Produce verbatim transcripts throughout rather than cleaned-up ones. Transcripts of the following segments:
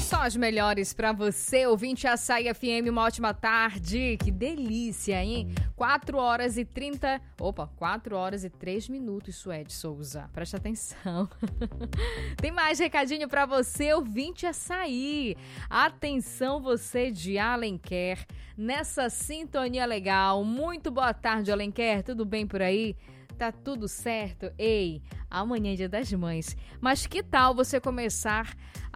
Só as melhores pra você, ouvinte Açaí F M, uma ótima tarde. Que delícia, hein? quatro horas e trinta... Opa, quatro horas e três minutos, Suede Souza. Presta atenção. Tem mais recadinho pra você, ouvinte Açaí. Atenção você de Alenquer, nessa sintonia legal. Muito boa tarde, Alenquer. Tudo bem por aí? Tá tudo certo? Ei, amanhã é Dia das Mães. Mas que tal você começar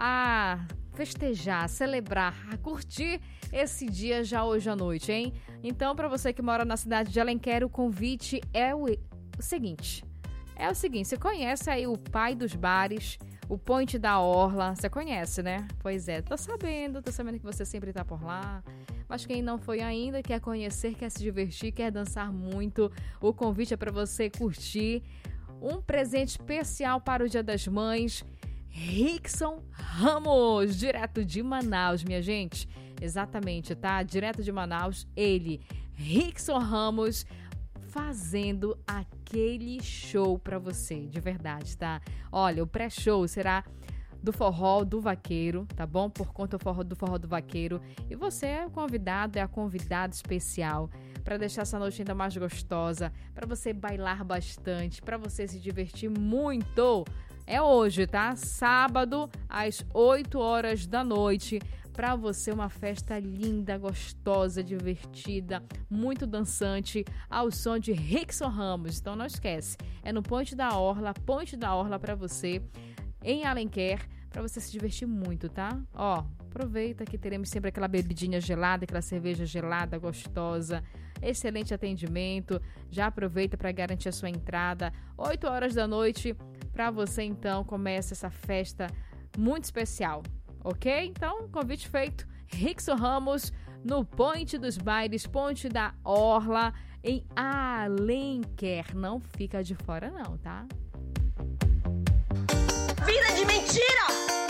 a festejar, a celebrar, a curtir esse dia já hoje à noite, hein? Então, para você que mora na cidade de Alenquer, o convite é o, o seguinte. É o seguinte, você conhece aí o pai dos bares, o Ponte da Orla, você conhece, né? Pois é, tô sabendo, tô sabendo que você sempre tá por lá. Mas quem não foi ainda, quer conhecer, quer se divertir, quer dançar muito, o convite é para você curtir um presente especial para o Dia das Mães. Rickson Ramos, direto de Manaus, minha gente. Exatamente, tá? Direto de Manaus, ele, Rickson Ramos, fazendo aquele show para você, de verdade, tá? Olha, o pré-show será do Forró do Vaqueiro, tá bom? Por conta do Forró do, Forró do Vaqueiro. E você é o convidado, é a convidada especial para deixar essa noite ainda mais gostosa, para você bailar bastante, para você se divertir muito. É hoje, tá? Sábado, às oito horas da noite. Para você, uma festa linda, gostosa, divertida, muito dançante, ao som de Rickson Ramos. Então não esquece, é no Ponte da Orla, Ponte da Orla para você, em Alenquer, para você se divertir muito, tá? Ó, aproveita que teremos sempre aquela bebidinha gelada, aquela cerveja gelada, gostosa, excelente atendimento. Já aproveita para garantir a sua entrada. oito horas da noite, para você então começa essa festa muito especial, ok? Então, convite feito. Rickson Ramos no Ponte dos Bailes, Ponte da Orla, em Alenquer. Não fica de fora não, tá? Vida de mentira!